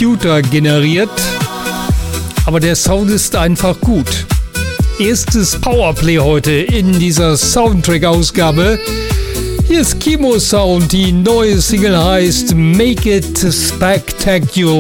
Computer generiert, aber der Sound ist einfach gut. Erstes Powerplay heute in dieser Soundtrack-Ausgabe. Hier ist Kimo Sound, die neue Single heißt Make It Spectacular.